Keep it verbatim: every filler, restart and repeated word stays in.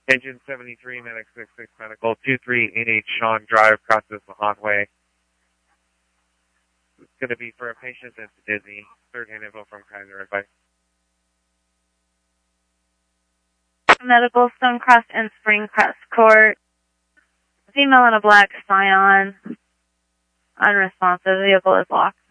Engine seventy-three, Medic six six Medical, two three eight eight Sean Drive, Costas Mahonway. It's going to be for a patient that's dizzy. Third-hand info from Kaiser Advice. Medical, Stonecross and Springcrest Court. Female in a black Scion. Unresponsive. Vehicle is locked.